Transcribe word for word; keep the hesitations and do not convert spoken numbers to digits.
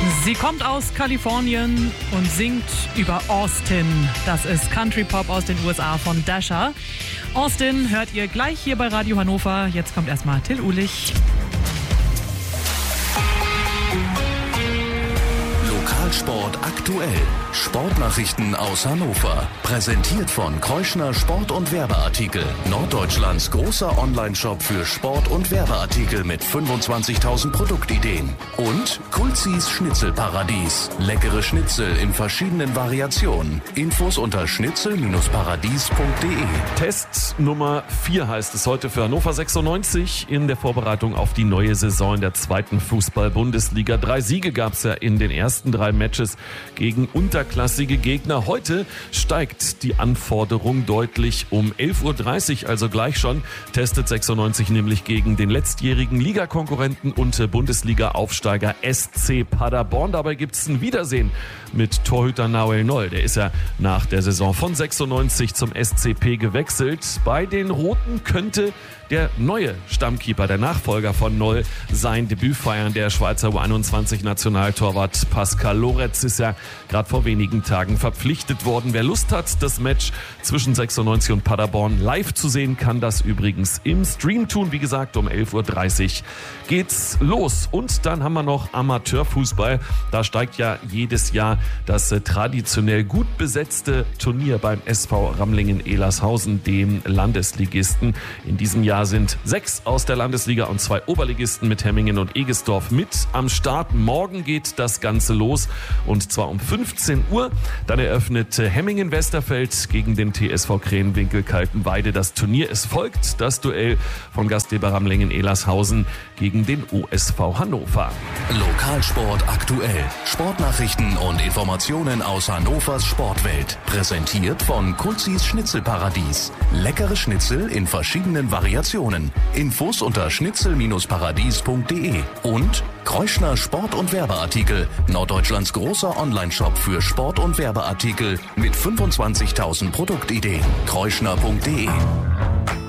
Sie kommt aus Kalifornien und singt über Austin. Das ist Country Pop aus den U S A von Dasha. Austin hört ihr gleich hier bei Radio Hannover. Jetzt kommt erstmal Till Uhlich. Lokalsport aktuell. Sportnachrichten aus Hannover. Präsentiert von Kreuschner Sport- und Werbeartikel. Norddeutschlands großer Online-Shop für Sport- und Werbeartikel mit fünfundzwanzigtausend Produktideen. Und Kulzis Schnitzelparadies. Leckere Schnitzel in verschiedenen Variationen. Infos unter schnitzel paradies punkt de. Test Nummer vier heißt es heute für Hannover sechsundneunzig in der Vorbereitung auf die neue Saison in der zweiten Fußball-Bundesliga. Drei Siege gab es ja in den ersten drei Matches gegen unterklassige Gegner. Heute steigt die Anforderung deutlich. Um elf Uhr dreißig, also gleich schon, testet sechsundneunzig nämlich gegen den letztjährigen Ligakonkurrenten und Bundesliga-Aufsteiger S C Paderborn. Dabei gibt es ein Wiedersehen mit Torhüter Nahuel Noll. Der ist ja nach der Saison von sechsundneunzig zum S C P gewechselt. Bei den Roten könnte der neue Stammkeeper, der Nachfolger von Noll, sein Debüt feiern. Der Schweizer U einundzwanzig-Nationaltorwart Pascal Loretz ist ja gerade vor wenigen Tagen verpflichtet worden. Wer Lust hat, das Match zwischen sechsundneunzig und Paderborn live zu sehen, kann das übrigens im Stream tun. Wie gesagt, um elf Uhr dreißig geht's los. Und dann haben wir noch Amateurfußball. Da steigt ja jedes Jahr das äh, traditionell gut besetzte Turnier beim S V Ramlingen-Ehlershausen, dem Landesligisten. In diesem Jahr sind sechs aus der Landesliga und zwei Oberligisten mit Hemmingen und Egestorf mit am Start. Morgen geht das Ganze los und zwar um fünfzehn Uhr. Dann eröffnet Hemmingen-Westerfeld gegen den T S V Krähenwinkel-Kaltenweide das Turnier. Es folgt das Duell von Gastgeber Ramlingen-Ehlershausen gegen den O S V Hannover. Lokalsport aktuell. Sportnachrichten und Informationen aus Hannovers Sportwelt. Präsentiert von Kulzis Schnitzelparadies. Leckere Schnitzel in verschiedenen Variationen. Infos unter schnitzel paradies punkt de. Und Kreuschner Sport- und Werbeartikel. Norddeutschlands großer Online-Shop für Sport- und Werbeartikel mit fünfundzwanzigtausend Produktideen. kreuschner punkt de.